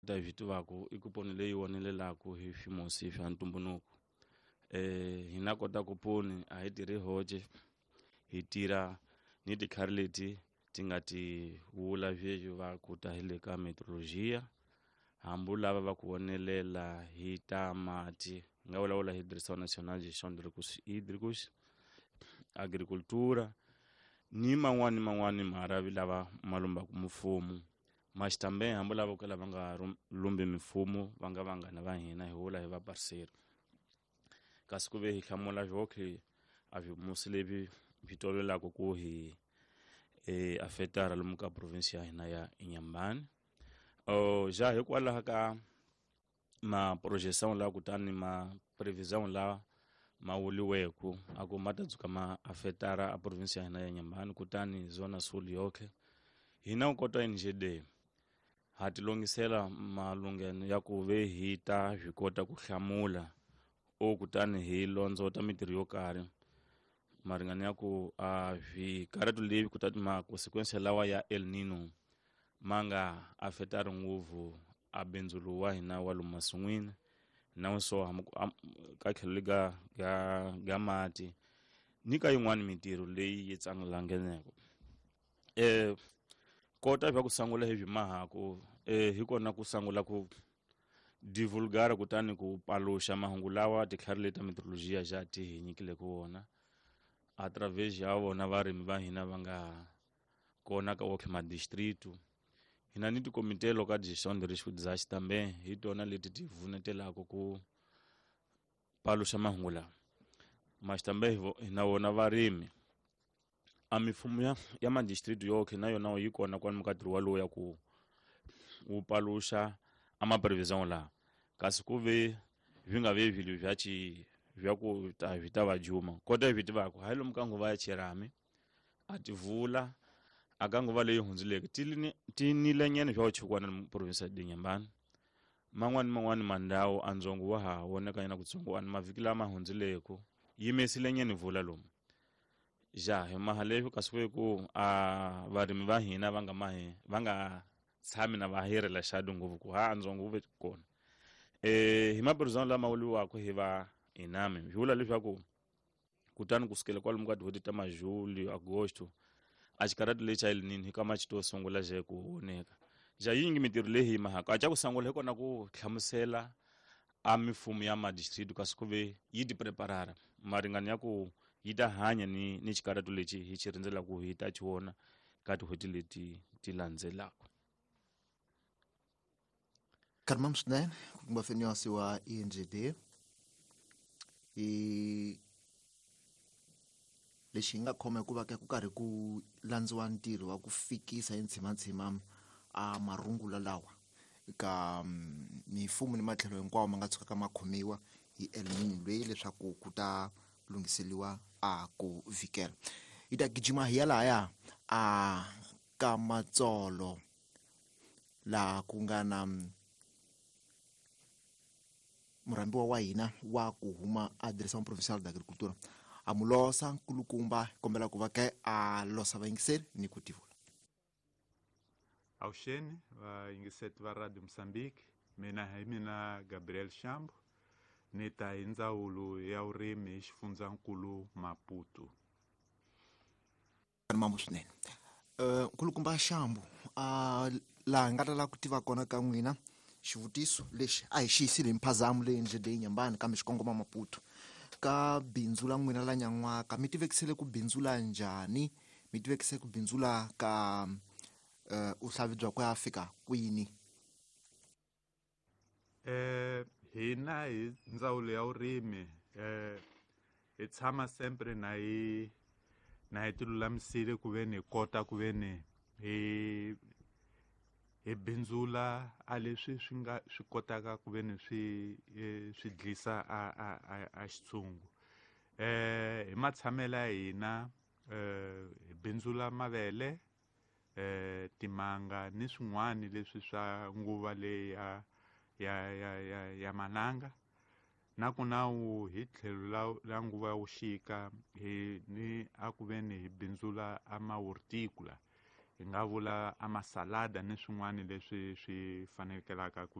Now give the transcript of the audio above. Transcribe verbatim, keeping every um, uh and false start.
da vitu vako i kuponi leyi wonelelaku hi swimosi swa ntumbuluko. Eh hi na kota ku poni a hi tirhi hoje hi tira ni tikhari leti ti nga ti vula vyeju va kuta hi le ka meteorologia hambu lava va ku wonelela hi ta mati nga vulavula hi Direção Nacional de Gestão de Recursos Hídricos, Agricultura ni man'wani man'wani maharavi lava ma lumbaku mfumo mas também hambu lava ku lava nga rum- lumbi mifumo va nga vanghana va hina hi vula hi va parceiro kasi ku ve hi hlamula vyoke a vimosi levi vi tolovelaka ku hi e afetara lomu ka province ya hina ya Inhambane. Oh já hikwalaho ka ma projeção la kutani ma previsão la ma wuliweku a ku ma ta dzuka ma afetara a province ya hina ya Inhambane kutani zona sul yoke hina ku kota N G D ha ti longisela malungeno ya ku ve hi ta hi kota ku hlamula o kutani hi londzota mitirho yo karhi maringana ya ku a vi karatu levi kutani ma consequence lawa ya El Nino manga afetara nguvu a bindzulo wa hina wa lomu masin'wini na so hamu- am- ka tlhelo ga ga ga mati ni ka yin'wani mitirho leyi yi tsangelangeneko. Eh kota vya ku sangula hi mahaku eh hi kona ku sangula ku divulgara kutani ku paluxa mahungu lawa tikhari leta meteorologia ja ti hi nyikile ku wona através ya vona varimi va hina va nga kona ka woke madistritu hina ni tikomite local de gestão de risco de desastre também hi tona leti ti vunetelaka ku paluxa mahungu lawa mas também hi vo- hina wona varimi a mifumo ya, ya madistritu yoke na yona yi kona kwalomu ka ntirho walowo ya ku wu paluxa a maprevisão lawa kasi ku ve vi nga ve vilo vya chi vya ku ta vi ta va juma kota hi vi tivaka hayi lomu ka nguva ya Chirami a ti vula a ka nguva leyi hundzuleke ti lini- ti nile nyana vya uchukwana lomu province ya Inhambane man'wani man'wani mandhawu a ndzongo wa ha woneka nyana kutsongowana mavhiki lama hundzuleke yimesile nyana vula lomu ja hi maha leswi kasi ku ku a varimi va hina va nga mahi va nga tshami na va hirela xadu ngopfu ku ha ndzongo wu ve kona. Eh hi maphikizano lama wuliwaka hi va inami hi vula leswaku kutani kusukela kwalomu ka tin'hweti ta majuli agosto a xikarhati lexi xa El Nino hi kama xi to sungula je ku voneka ja yingi mitirho leyi hi mahaka a ca ku sangula hi kona ku hlamusela a mifumo ya madistritu kasi ku ve yi ti preparara maringana ya ku yi ta hanya ni ni xikarhati lexi hi xi rindzelaku hi ta xi vona ka tin'hweti leti ti landzelaka. Carmamos swinene ku kuma mfanyasi wa E N G D i lexi hi nga khoma hi ku va ka ku karhi ku landziwa ntirho wa ku fikisa hi ntshimantshima a marungula lawa ka mm, mifumo ni matlhelo hinkwawo ma nga tshukaka ma khomiwa hi El Nino lweyi leswaku ku ta lunghiseliwa a ku vhikela hi ta gijima hi ya lahaya a ka matsolo laha ku nga na mm, murhambiwa wa hina wa ku huma a Direção Provincial da Agricultura a mulosa nkulukumba kombela ku va ke a losa vayingiseri ni ku tivula. Auxene, vayingiseri va Radio Moçambique, mina hi mina Gabriel Shambo, ni ta hi ndzawulo ya vurimi hi xifundzankulu Maputo. Mambo swinene uh, nkulukumba Shambo a uh, laha hi nga ta lava ku tiva kona ka n'wina xivutiso lexi a hi xi yisile hi mphazamo leyi endlele Inhambane kambe xikongoma Maputo ka bindzu la n'wina la nyan'waka mi tivekisele ku bindzula njhani mi tivekise ku bindzula ka uh, uhlavi bya ku ya fika kwini. Eh, hina hi ndzawulo ya vurimi eh, hi tshama sempre na hi na hi ti lulamisile ku ve ni hi kota ku ve ni hi hi bindzula a leswi swi nga swi kotaka ku ve ni swi eh, swi dlisa a a a, a xitshungu eh hi matshamelo ya hina eh hi bindzula mavele eh timanga ni swin'wana leswi swa nguva leyi ya ya ya ya ya mananga na ku nawu hi tlhelo la la nguva ya vuxika hi ni a ku ve ni hi bindzula a mahortikula hi nga vula a masalada ni swin'wana leswi swi fanekelaka ku